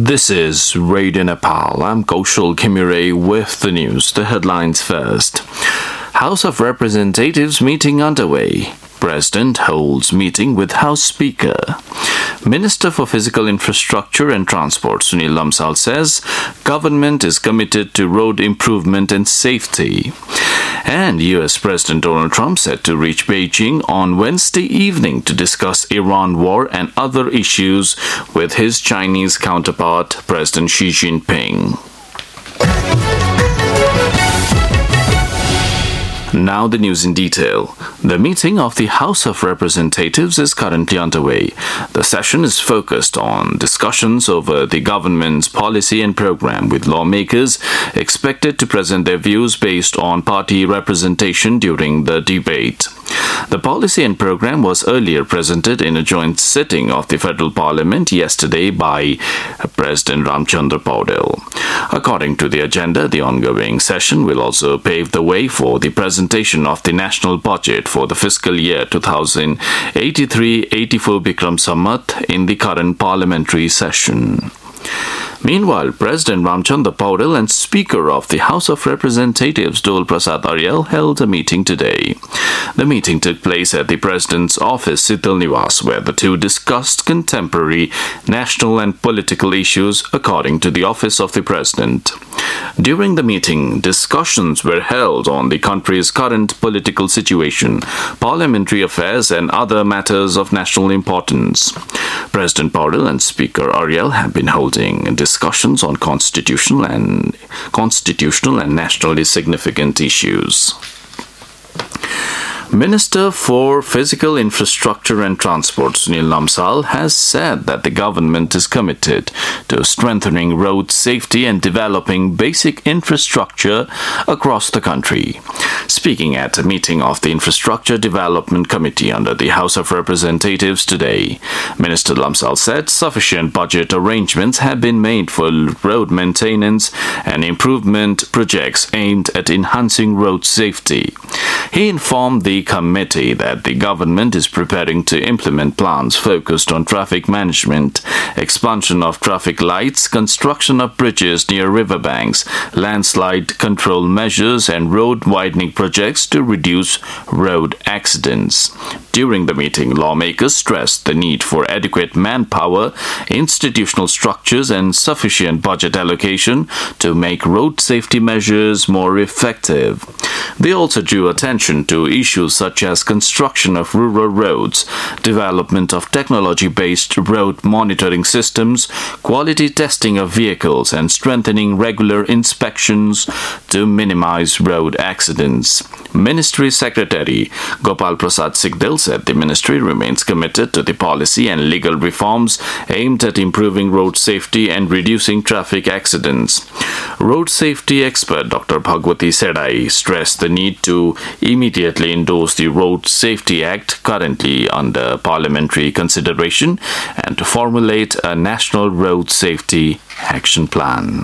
This is Radio Nepal. I'm Kaushal Khimire with the news. The headlines first. House of Representatives meeting underway. President holds meeting with House Speaker. Minister for Physical Infrastructure and Transport Sunil Lamsal says government is committed to road improvement and safety. And US President Donald Trump set to reach Beijing on Wednesday evening to discuss Iran war and other issues with his Chinese counterpart, President Xi Jinping. Now the news in detail. The meeting of the House of Representatives is currently underway. The session is focused on discussions over the government's policy and program, with lawmakers expected to present their views based on party representation during the debate. The policy and program was earlier presented in a joint sitting of the Federal Parliament yesterday by President Ramchandra Paudel. According to the agenda, the ongoing session will also pave the way for the presentation of the national budget for the fiscal year 2083-84 Bikram Samvat in the current parliamentary session. Meanwhile, President Ramchandra Paudel and Speaker of the House of Representatives Dole Prasad Aryal held a meeting today. The meeting took place at the President's office, Sital Niwas, where the two discussed contemporary national and political issues according to the Office of the President. During the meeting, discussions were held on the country's current political situation, parliamentary affairs and other matters of national importance. President Paudel and Speaker Aryal have been holding discussions on constitutional and nationally significant issues. Minister for Physical Infrastructure and Transport Sunil Lamsal has said that the government is committed to strengthening road safety and developing basic infrastructure across the country. Speaking at a meeting of the Infrastructure Development Committee under the House of Representatives today, Minister Lamsal said sufficient budget arrangements have been made for road maintenance and improvement projects aimed at enhancing road safety. He informed the committee that the government is preparing to implement plans focused on traffic management, expansion of traffic lights, construction of bridges near riverbanks, landslide control measures, and road widening projects to reduce road accidents. During the meeting, lawmakers stressed the need for adequate manpower, institutional structures, and sufficient budget allocation to make road safety measures more effective. They also drew attention to issues such as construction of rural roads, development of technology-based road monitoring systems, quality testing of vehicles, and strengthening regular inspections to minimize road accidents. Ministry Secretary Gopal Prasad Sigdel said the ministry remains committed to the policy and legal reforms aimed at improving road safety and reducing traffic accidents. Road safety expert Dr. Bhagwati Sedai stressed the need to immediately endorse the Road Safety Act currently under parliamentary consideration and to formulate a national road safety action plan.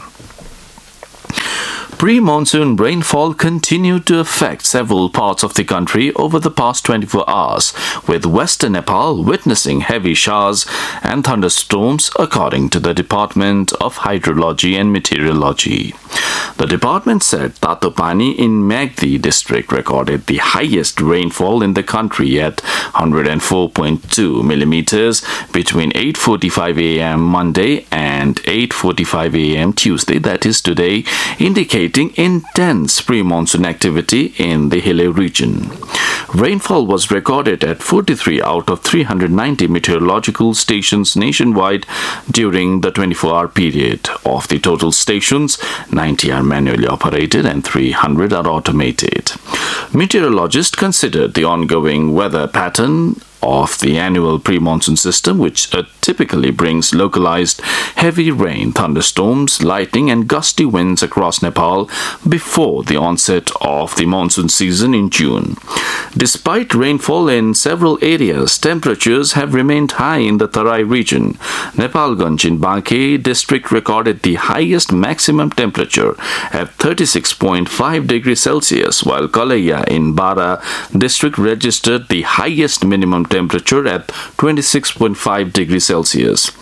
Pre-monsoon rainfall continued to affect several parts of the country over the past 24 hours, with western Nepal witnessing heavy showers and thunderstorms, according to the Department of Hydrology and Meteorology. The department said Tatopani in Magdi district recorded the highest rainfall in the country at 104.2 millimeters between 8:45 a.m. Monday and 8:45 a.m. Tuesday, that is today, indicating intense pre-monsoon activity in the Hile region. Rainfall was recorded at 43 out of 390 meteorological stations nationwide during the 24-hour period. Of the total stations, 90 are manually operated and 300 are automated. Meteorologists considered the ongoing weather pattern of the annual pre-monsoon system, which typically brings localized heavy rain, thunderstorms, lightning and gusty winds across Nepal before the onset of the monsoon season in June. Despite rainfall in several areas, temperatures have remained high in the Tarai region. Nepalganj in Banke district recorded the highest maximum temperature at 36.5 degrees Celsius, while Kalaiya in Bara district registered the highest minimum temperature at 26.5 degrees Celsius.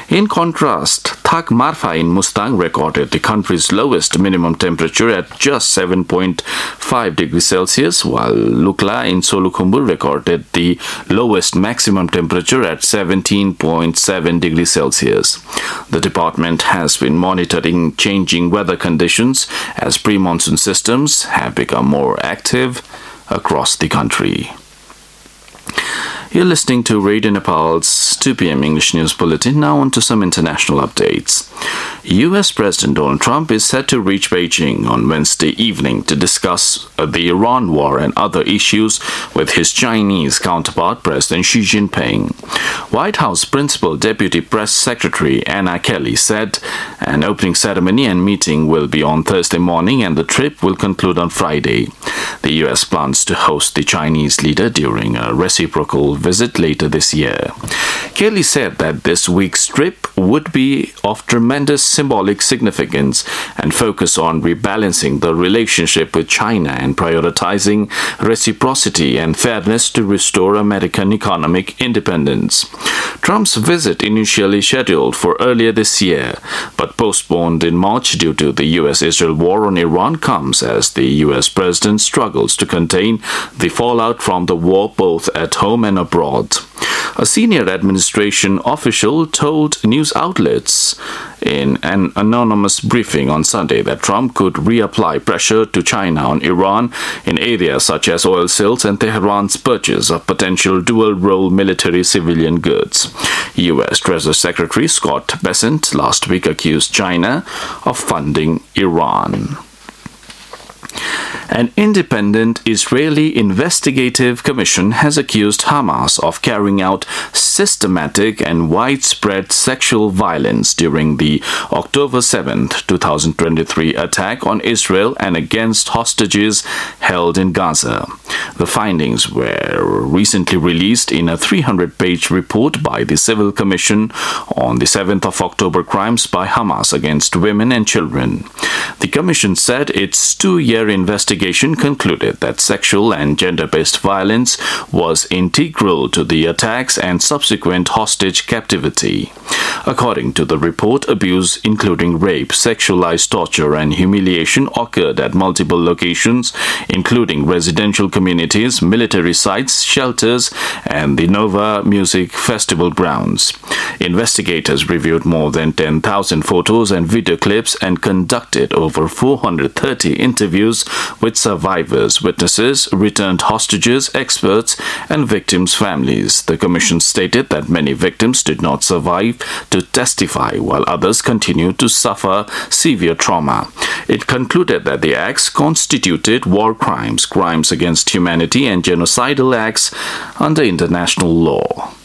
In contrast, Thak Marfa in Mustang recorded the country's lowest minimum temperature at just 7.5 degrees Celsius, while Lukla in Solukhumbu recorded the lowest maximum temperature at 17.7 degrees Celsius. The department has been monitoring changing weather conditions as pre-monsoon systems have become more active across the country. You're listening to Radio Nepal's 2 p.m. English News Bulletin. Now on to some international updates. U.S. President Donald Trump is set to reach Beijing on Wednesday evening to discuss the Iran war and other issues with his Chinese counterpart, President Xi Jinping. White House Principal Deputy Press Secretary Anna Kelly said an opening ceremony and meeting will be on Thursday morning and the trip will conclude on Friday. The U.S. plans to host the Chinese leader during a reciprocal visit later this year. Kelly said that this week's trip would be of tremendous symbolic significance and focus on rebalancing the relationship with China and prioritizing reciprocity and fairness to restore American economic independence. Trump's visit, initially scheduled for earlier this year, but postponed in March due to the U.S.-Israel war on Iran, comes as the U.S. president struggles to contain the fallout from the war both at home and abroad. A senior administration official told news outlets in an anonymous briefing on Sunday that Trump could reapply pressure to China on Iran in areas such as oil sales and Tehran's purchase of potential dual-role military civilian goods. U.S. Treasury Secretary Scott Bessent last week accused China of funding Iran. An independent Israeli investigative commission has accused Hamas of carrying out systematic and widespread sexual violence during the October 7, 2023 attack on Israel and against hostages held in Gaza. The findings were recently released in a 300-page report by the Civil Commission on the 7th of October crimes by Hamas against women and children. The commission said its 2-year investigation concluded that sexual and gender-based violence was integral to the attacks and subsequent hostage captivity. According to the report, abuse including rape, sexualized torture and humiliation occurred at multiple locations, including residential communities, military sites, shelters, and the Nova Music Festival grounds. Investigators reviewed more than 10,000 photos and video clips and conducted over 430 interviews with survivors, witnesses, returned hostages, experts, and victims' families. The commission stated that many victims did not survive to testify, while others continued to suffer severe trauma. It concluded that the acts constituted war crimes, crimes against humanity, and genocidal acts under international law.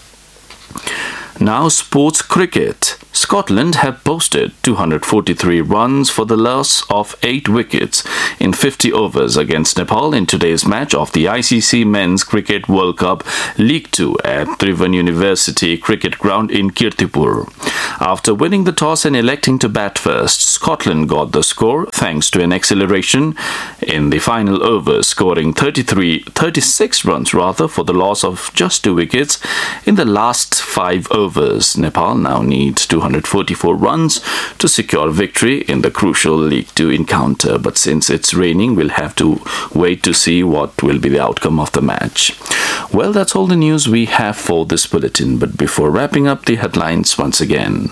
Now, sports cricket. Scotland have posted 243 runs for the loss of 8 wickets in 50 overs against Nepal in today's match of the ICC Men's Cricket World Cup League 2 at Tribhuvan University Cricket Ground in Kirtipur. After winning the toss and electing to bat first, Scotland got the score thanks to an acceleration in the final overs, scoring 36 runs for the loss of just 2 wickets in the last 5 overs. Nepal now needs 244 runs to secure victory in the crucial League 2 encounter, but since it's raining, we'll have to wait to see what will be the outcome of the match. Well, that's all the news we have for this bulletin, but before wrapping up the headlines once again.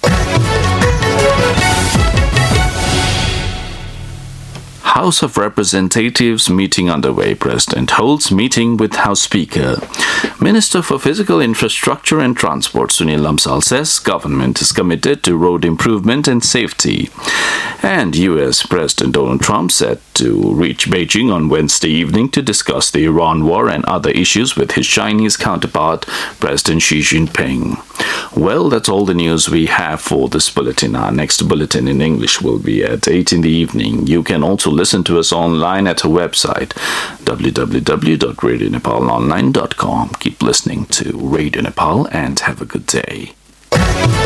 House of Representatives meeting underway. President holds meeting with House Speaker. Minister for Physical Infrastructure and Transport Sunil Lamsal says government is committed to road improvement and safety. And U.S. President Donald Trump set to reach Beijing on Wednesday evening to discuss the Iran war and other issues with his Chinese counterpart, President Xi Jinping. Well, that's all the news we have for this bulletin. Our next bulletin in English will be at 8 in the evening. You can also listen to us online at our website, www.radionepalonline.com. Keep listening to Radio Nepal and have a good day.